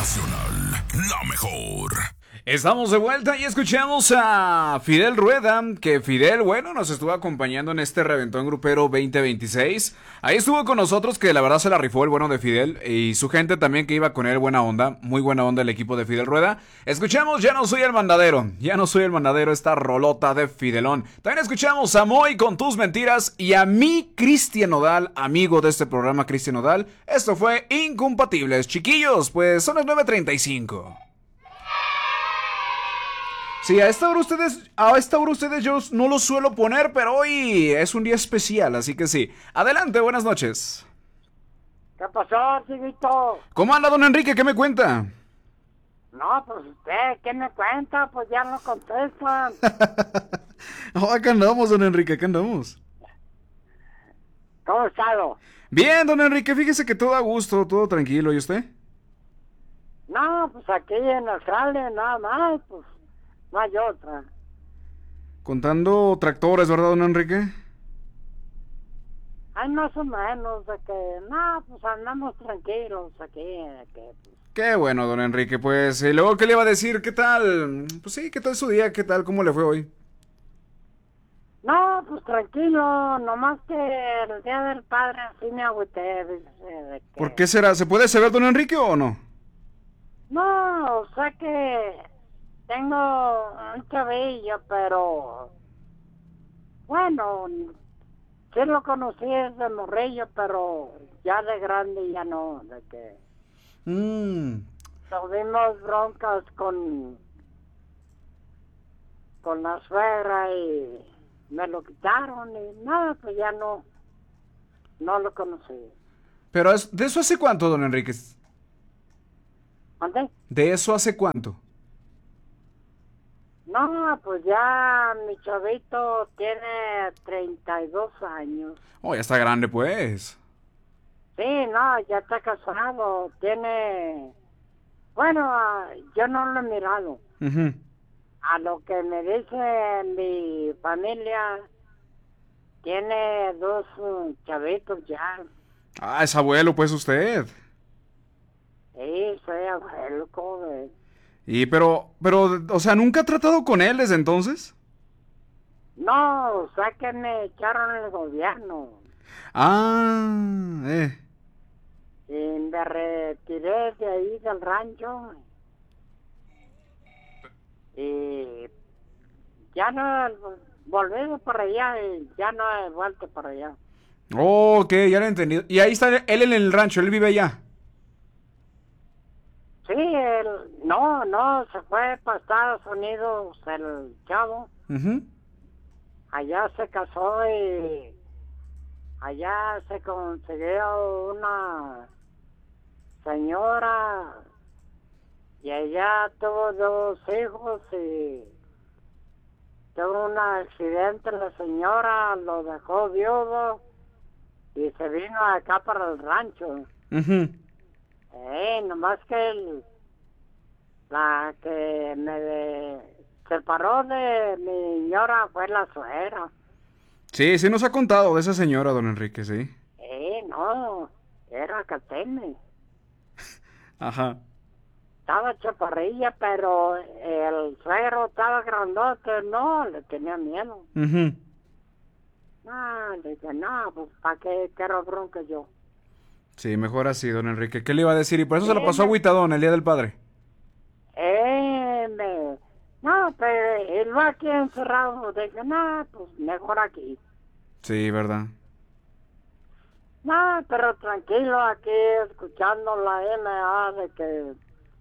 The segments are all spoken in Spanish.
Nacional, la mejor. Estamos de vuelta y escuchamos a Fidel Rueda, que Fidel, bueno, nos estuvo acompañando en este Reventón Grupero 2026. Ahí estuvo con nosotros, que la verdad se la rifó el bueno de Fidel, y su gente también que iba con él, buena onda, muy buena onda el equipo de Fidel Rueda. Escuchamos Ya no soy el mandadero, esta rolota de Fidelón. También escuchamos a Moy con Tus Mentiras y a mí, Cristian Nodal, amigo de este programa, Cristian Nodal. Esto fue Incompatibles, chiquillos, pues son las 9:35. Sí, a esta hora ustedes yo no lo suelo poner, pero hoy es un día especial, así que sí. Adelante, buenas noches. ¿Qué pasó, chiquito? ¿Cómo anda, don Enrique? ¿Qué me cuenta? No, pues usted, ¿qué me cuenta? Pues ya no contestan. Acá andamos, don Enrique, acá andamos. ¿Cómo ha estado? Bien, don Enrique, fíjese que todo a gusto, todo tranquilo, ¿y usted? No, pues aquí en Australia nada más, pues no hay otra. Contando tractores, ¿verdad, don Enrique? Hay más o menos de que, no, pues andamos tranquilos aquí, de que, pues. Qué bueno, don Enrique, pues, y luego, ¿qué le iba a decir? ¿Qué tal? Pues sí, ¿qué tal su día? ¿Qué tal? ¿Cómo le fue hoy? No, pues tranquilo, nomás que el Día del Padre sí me agüité, de que... ¿Por qué será? ¿Se puede saber, don Enrique, o no? No, o sea que tengo un chavillo, pero bueno, sí lo conocí desde morrillo, pero ya de grande ya no, de que tuvimos broncas con la suegra y me lo quitaron y nada, pues ya no lo conocí. Pero ¿de eso hace cuánto, don Enrique? ¿Dónde? ¿De eso hace cuánto? No, pues ya mi chavito tiene 32 años. Oh, ya está grande, pues. Sí, no, ya está casado, bueno, yo no lo he mirado. Uh-huh. A lo que me dice mi familia, tiene dos chavitos ya. Ah, es abuelo, pues, usted. Sí, soy abuelo, ¿cómo ves? Pero, o sea, ¿nunca ha tratado con él desde entonces? No, o sea que me echaron el gobierno. Ah, Y me retiré de ahí del rancho. Y ya no he volvido para allá y ya no he vuelto para allá. Oh, ok, ya lo he entendido. Y ahí está él en el rancho, él vive allá. Sí, no, se fue para Estados Unidos el chavo. Uh-huh. Allá se casó y allá se consiguió una señora y allá tuvo dos hijos y tuvo un accidente la señora, lo dejó viudo y se vino acá para el rancho. Uh-huh. Nomás que la que me separó de mi señora fue la suegra. Sí, sí nos ha contado de esa señora, don Enrique, sí. No, era cateme. Ajá. Estaba chaparrilla, pero el suegro estaba grandote, no, le tenía miedo. Uh-huh. No, le dije, no, pues ¿para qué quiero bronca yo? Sí, mejor así, don Enrique. ¿Qué le iba a decir? Y por eso se lo pasó agüitadón el Día del Padre. No, pero él va aquí encerrado. Dije, no, pues mejor aquí. Sí, ¿verdad? No, pero tranquilo aquí, escuchando la MA de que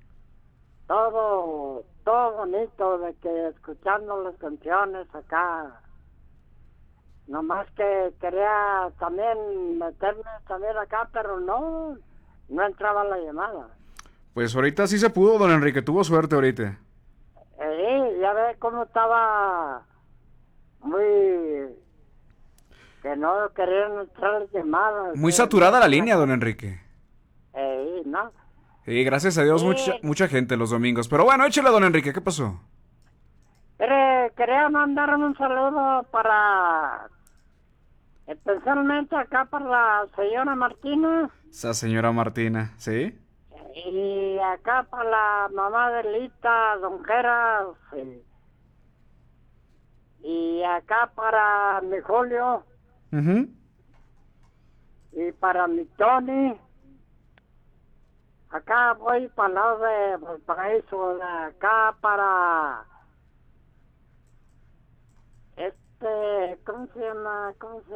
todo bonito, de que escuchando las canciones acá. Nomás que quería también meterme también acá, pero no entraba la llamada. Pues ahorita sí se pudo, don Enrique, tuvo suerte ahorita. Ya ve cómo estaba muy... que no querían entrar las llamadas. Muy saturada la línea, don Enrique. ¿No? Sí, gracias a Dios, mucha gente los domingos. Pero bueno, échale, don Enrique, ¿qué pasó? Pero quería mandar un saludo para... especialmente acá para la señora Martina. Esa señora Martina, ¿sí? Y acá para la mamá de Lita, Don Geras. Y acá para mi Julio. Ujú. Y para mi Tony. Acá voy para el lado de Valparaíso. Acá para... ¿Cómo se llama?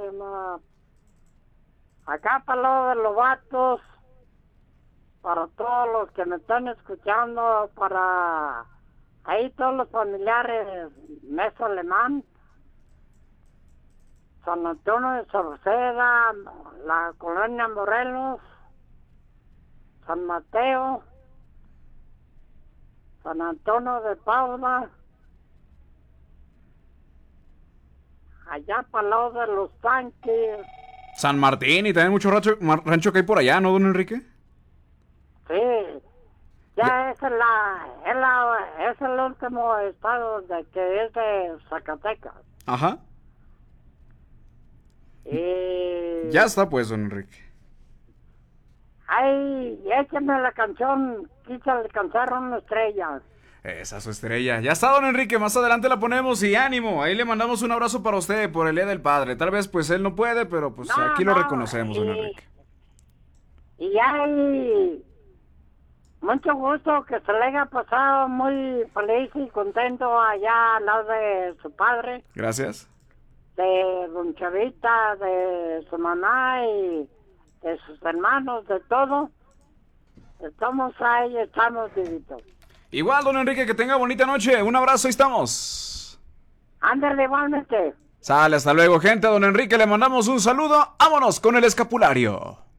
Acá para el lado de los vatos. Para todos los que me están escuchando, para ahí todos los familiares, Mesa Alemán, San Antonio de Sauceda, la colonia Morelos, San Mateo, San Antonio de Padua, allá para el lado de los tanques. San Martín y también mucho rancho que hay por allá, ¿no, don Enrique? Sí, ya es el último estado que es de Zacatecas. Ajá. Y... Ya está pues, don Enrique. Ay, échame la canción, quise alcanzar una estrella. Esa es su estrella. Ya está, don Enrique, más adelante la ponemos y ánimo. Ahí le mandamos un abrazo para usted por el Día del Padre. Tal vez pues él no puede, pero pues aquí lo reconocemos, don Enrique. Y hay mucho gusto que se le haya pasado muy feliz y contento allá al lado de su padre, Gracias. de don Chavita, de su mamá y de sus hermanos, de todo. Estamos ahí, estamos vivitos. Igual, don Enrique, que tenga bonita noche. Un abrazo, ahí estamos. Ándale, igualmente. Sale, hasta luego, gente. A don Enrique le mandamos un saludo. Vámonos con el escapulario.